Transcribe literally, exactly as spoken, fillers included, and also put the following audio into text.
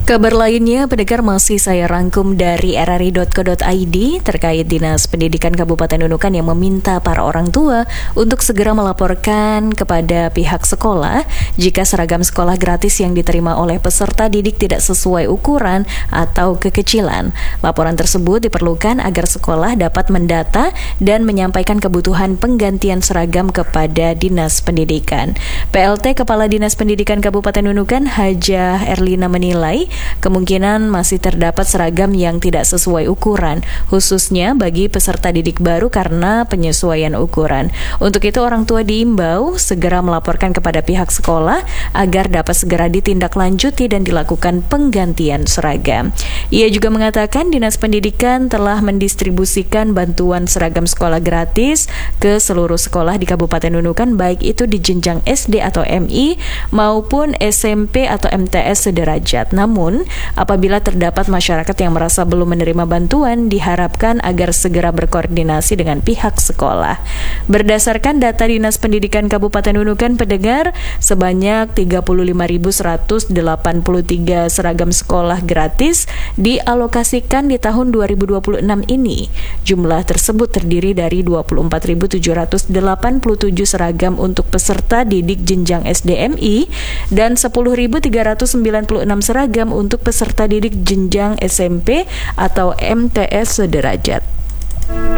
Kabar lainnya, pendengar, masih saya rangkum dari r r i dot co dot i d terkait Dinas Pendidikan Kabupaten Nunukan yang meminta para orang tua untuk segera melaporkan kepada pihak sekolah jika seragam sekolah gratis yang diterima oleh peserta didik tidak sesuai ukuran atau kekecilan. Laporan tersebut diperlukan agar sekolah dapat mendata dan menyampaikan kebutuhan penggantian seragam kepada Dinas Pendidikan. P L T Kepala Dinas Pendidikan Kabupaten Nunukan, Hajah Erlina, menilai kemungkinan masih terdapat seragam yang tidak sesuai ukuran, khususnya bagi peserta didik baru karena penyesuaian ukuran. Untuk itu, orang tua diimbau segera melaporkan kepada pihak sekolah agar dapat segera ditindaklanjuti dan dilakukan penggantian seragam. Ia juga mengatakan Dinas Pendidikan telah mendistribusikan bantuan seragam sekolah gratis ke seluruh sekolah di Kabupaten Nunukan, baik itu di jenjang S D atau M I maupun S M P atau M T S sederajat. Namun, apabila terdapat masyarakat yang merasa belum menerima bantuan, diharapkan agar segera berkoordinasi dengan pihak sekolah. Berdasarkan data Dinas Pendidikan Kabupaten Nunukan, pendengar, sebanyak tiga puluh lima ribu seratus delapan puluh tiga seragam sekolah gratis dialokasikan di tahun dua ribu dua puluh enam ini. Jumlah tersebut terdiri dari dua puluh empat ribu tujuh ratus delapan puluh tujuh seragam untuk peserta didik jenjang S D M I dan sepuluh ribu tiga ratus sembilan puluh enam seragam untuk peserta didik jenjang S M P atau M T S sederajat.